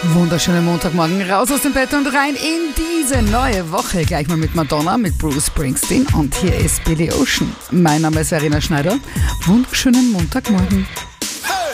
Wunderschönen Montagmorgen, raus aus dem Bett und rein in diese neue Woche. Gleich mal mit Madonna, mit Bruce Springsteen und hier ist Billy Ocean. Mein Name ist Verena Schneider. Wunderschönen Montagmorgen.